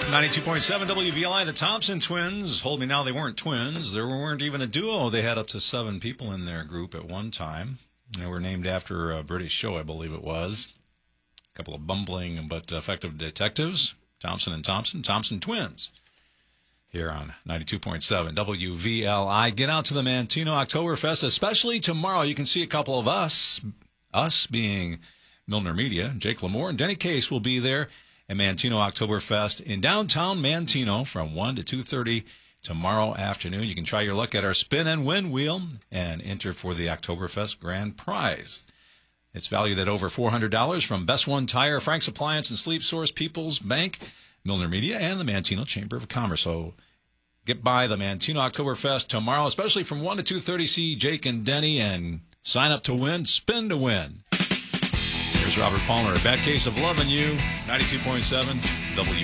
92.7 WVLI, the Thompson twins. Hold me now, they weren't twins. There weren't even a duo. They had up to 7 people in their group at one time. They were named after a British show, I believe it was. A couple of bumbling but effective detectives, Thompson and Thompson, Thompson twins. Here on 92.7 WVLI. Get out to the Manteno Oktoberfest, especially tomorrow. You can see a couple of us being Milner Media. Jake Lamore and Denny Case will be there at Manteno Oktoberfest in downtown Manteno from 1 to 2:30 tomorrow afternoon. You can try your luck at our spin and win wheel and enter for the Oktoberfest grand prize. It's valued at over $400 from Best One Tire, Frank's Appliance and Sleep Source, People's Bank, Milner Media, and the Manteno Chamber of Commerce. So get by the Manteno Oktoberfest tomorrow, especially from 1 to 2:30. See Jake and Denny and sign up to win, spin to win. Here's Robert Palmer, A Bad Case of Lovin' You, 92.7 WVLI.